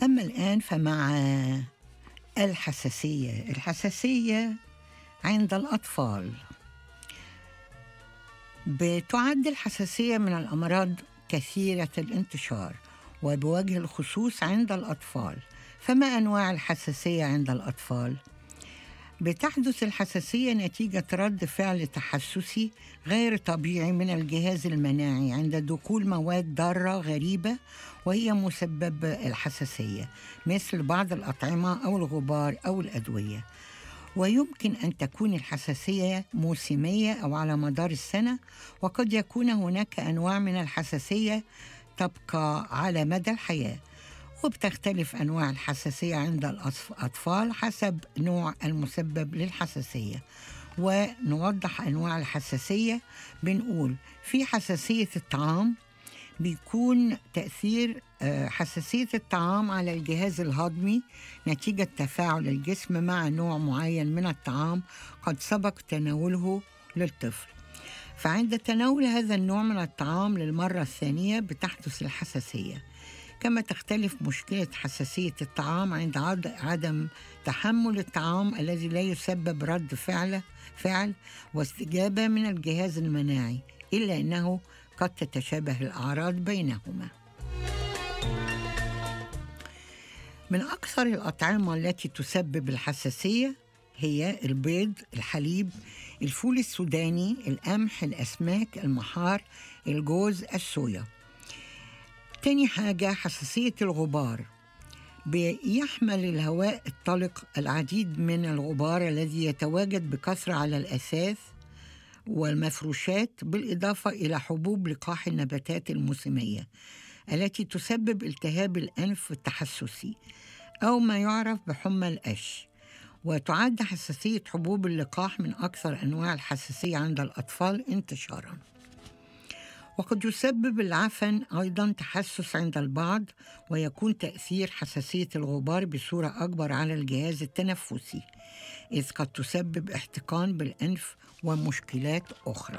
أما الآن فمع الحساسية عند الأطفال. بتعد الحساسية من الأمراض كثيرة الانتشار وبوجه الخصوص عند الأطفال. فما أنواع الحساسية عند الأطفال؟ بتحدث الحساسية نتيجة رد فعل تحسسي غير طبيعي من الجهاز المناعي عند دخول مواد ضارة غريبة وهي مسبب الحساسية، مثل بعض الأطعمة أو الغبار أو الأدوية. ويمكن أن تكون الحساسية موسمية أو على مدار السنة، وقد يكون هناك أنواع من الحساسية تبقى على مدى الحياة. وبتختلف أنواع الحساسية عند الأطفال حسب نوع المسبب للحساسية. ونوضح أنواع الحساسية. بنقول في حساسية الطعام، بيكون تأثير حساسية الطعام على الجهاز الهضمي نتيجة تفاعل الجسم مع نوع معين من الطعام قد سبق تناوله للطفل. فعند تناول هذا النوع من الطعام للمرة الثانية بتحدث الحساسية. كما تختلف مشكلة حساسية الطعام عند عدم تحمل الطعام الذي لا يسبب رد فعل واستجابة من الجهاز المناعي، إلا أنه قد تتشابه الأعراض بينهما. من أكثر الأطعمة التي تسبب الحساسية هي البيض، الحليب، الفول السوداني، القمح، الأسماك، المحار، الجوز، الصويا. تاني حاجة حساسية الغبار. بيحمل الهواء الطلق العديد من الغبار الذي يتواجد بكثرة على الأثاث والمفروشات، بالإضافة إلى حبوب لقاح النباتات الموسمية التي تسبب التهاب الأنف التحسسي أو ما يعرف بحمى القش. وتعد حساسية حبوب اللقاح من أكثر أنواع الحساسية عند الأطفال انتشاراً. وقد يسبب العفن أيضاً تحسس عند البعض، ويكون تأثير حساسية الغبار بصورة أكبر على الجهاز التنفسي، إذ قد تسبب احتقان بالأنف ومشكلات أخرى.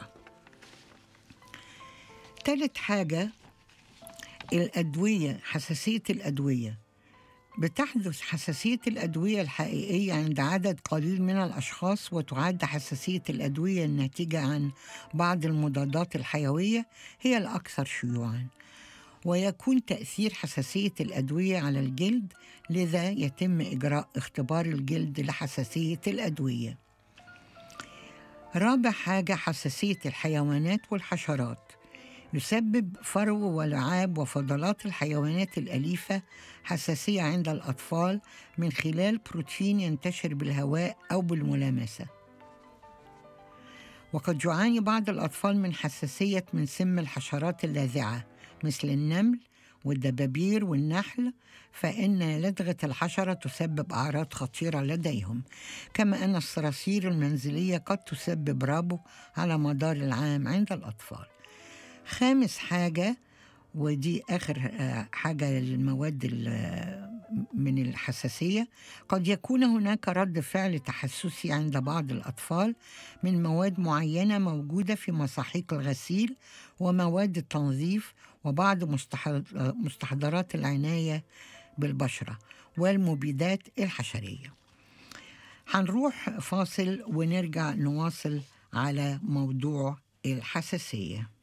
ثالث حاجة الأدوية، حساسية الأدوية. بتحدث حساسية الأدوية الحقيقية عند عدد قليل من الأشخاص، وتعد حساسية الأدوية الناتجة عن بعض المضادات الحيوية هي الأكثر شيوعاً. ويكون تأثير حساسية الأدوية على الجلد، لذا يتم إجراء اختبار الجلد لحساسية الأدوية. رابع حاجة حساسية الحيوانات والحشرات. يسبب فرو ولعاب وفضلات الحيوانات الأليفة حساسية عند الأطفال من خلال بروتين ينتشر بالهواء أو بالملامسة. وقد يعاني بعض الأطفال من حساسية من سم الحشرات اللاذعة مثل النمل والدبابير والنحل، فإن لدغة الحشرة تسبب أعراض خطيرة لديهم. كما أن الصراصير المنزلية قد تسبب ربو على مدار العام عند الأطفال. خامس حاجة، ودي آخر حاجة للمواد من الحساسية، قد يكون هناك رد فعل تحسسي عند بعض الأطفال من مواد معينة موجودة في مساحيق الغسيل ومواد التنظيف وبعض مستحضرات العناية بالبشرة والمبيدات الحشرية. هنروح فاصل ونرجع نواصل على موضوع الحساسية.